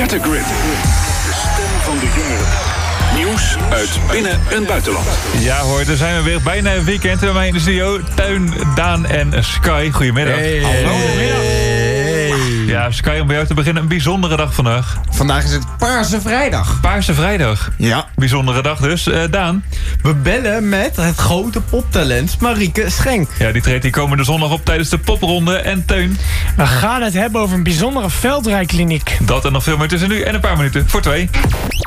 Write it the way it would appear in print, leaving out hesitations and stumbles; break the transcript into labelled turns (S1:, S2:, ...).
S1: Zwarte Grid. De stem van de jongeren. Nieuws uit binnen- en buitenland.
S2: Ja hoor, daar zijn we weer. Bijna een weekend. Bij mij in de studio Teun, Daan en Sky. Goedemiddag.
S3: Hey.
S2: Hallo. Ja, Sky, om bij jou te beginnen. Een bijzondere dag vandaag.
S3: Vandaag is het Paarse Vrijdag.
S2: Paarse Vrijdag.
S3: Ja.
S2: Bijzondere dag dus. Daan.
S4: We bellen met het grote poptalent Marieke Schenk.
S2: Ja, die treedt die komende zondag op tijdens de popronde. En Teun.
S5: We gaan het hebben over een bijzondere veldrijkliniek.
S2: Dat en nog veel meer tussen nu en een paar minuten voor 2.